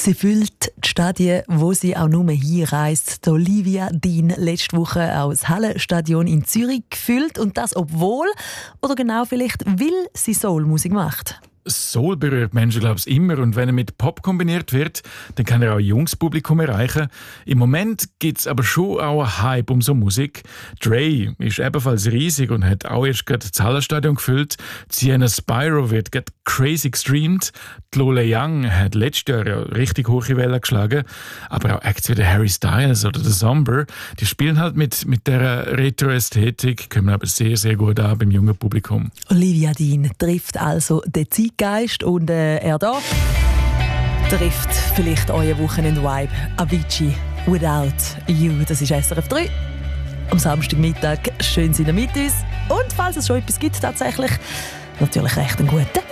Sie füllt die Stadien, wo sie auch nur hinreist. Olivia Dean letzte Woche auch das Hallenstadion in Zürich gefüllt. Und das obwohl, oder genau vielleicht, weil sie Soulmusik macht. Soul berührt Menschen, glaube ich, immer. Und wenn er mit Pop kombiniert wird, dann kann er auch ein junges Publikum erreichen. Im Moment gibt es aber schon auch einen Hype um so Musik. Dre ist ebenfalls riesig und hat auch erst gerade das Hallenstadion gefüllt. Sienna Spyro wird gerade crazy gestreamt. Die Lola Young hat letztes Jahr ja richtig hohe Wellen geschlagen. Aber auch Acts wie der Harry Styles oder der Somber, die spielen halt mit dieser Retro-Ästhetik, kommen aber sehr, sehr gut an beim jungen Publikum. Olivia Dean trifft also den Zeitgeist und er da trifft vielleicht euer Wochenend-Vibe. Avicii, Without You. Das ist SRF 3. Am Samstagmittag schön sind ihr mit uns. Und falls es schon etwas gibt, tatsächlich natürlich recht einen guten.